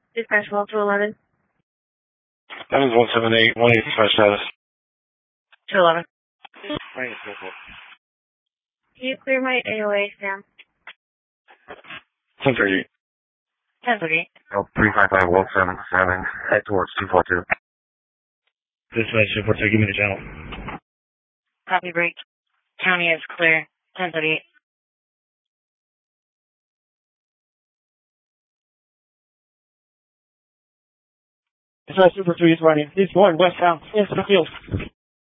Dispatch well to 11. That is 178, 180 dispatch status. To 11. Right, go for it. Can you clear my AOA, Sam? 1038. 10:30. 355 177, head towards 242. Dispatch 242, give me the channel. Copy break. County is clear. 10:38. Dispatch Super 3 is running. He's going westbound into the field.